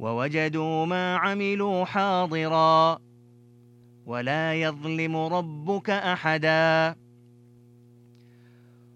ووجدوا ما عملوا حاضرا ولا يظلم ربك أحدا.